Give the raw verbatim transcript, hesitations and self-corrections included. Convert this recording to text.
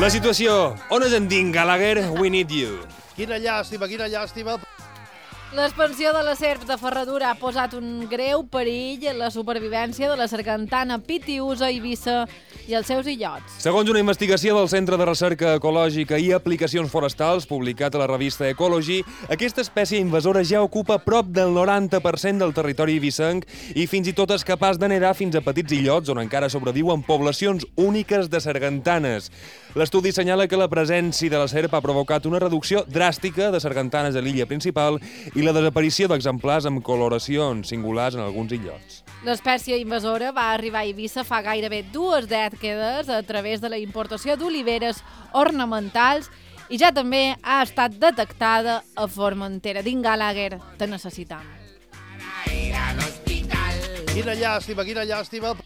La situació. On és en Dean Gallagher? We need you. Quina llàstima, quina llàstima. L'expansió de la serp de Ferradura ha posat un greu perill en la supervivència de la sargantana pitiusa a Eivissa i els seus illots. Segons una investigació del Centre de Recerca Ecològica i Aplicacions Forestals, publicat a la revista Ecology, aquesta espècie invasora ja ocupa prop del noranta per cent del territori eivissenc i fins i tot és capaç d'anidar fins a petits illots on encara sobreviuen poblacions úniques de sargantanes. L'estudi assenyala que la presència de la serp ha provocat una reducció dràstica de sargantanes a l'illa principal i la desaparició d'exemplars amb coloracions singulars en alguns illots. L'espècie invasora va arribar a Eivissa fa gairebé dues dècades a través de la importació d'oliveres ornamentals i ja també ha estat detectada a Formentera. Dean Gallagher, te necessitam. Quina llàstima, quina llàstima.